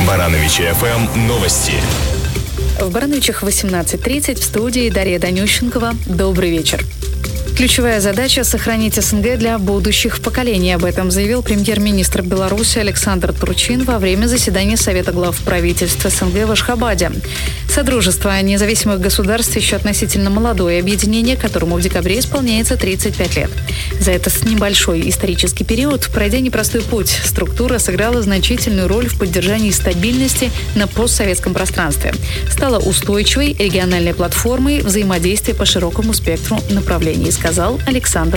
Барановичи ФМ новости. В Барановичах 18:30, в студии Дарья Данющенкова. Добрый вечер. Ключевая задача – сохранить СНГ для будущих поколений. Об этом заявил премьер-министр Беларуси Александр Турчин во время заседания Совета глав правительств СНГ в Ашхабаде. Содружество независимых государств еще относительно молодое объединение, которому в декабре исполняется 35 лет. За этот небольшой исторический период, пройдя непростой путь, структура сыграла значительную роль в поддержании стабильности на постсоветском пространстве. Стала устойчивой региональной платформой взаимодействия по широкому спектру направлений, сказал Александр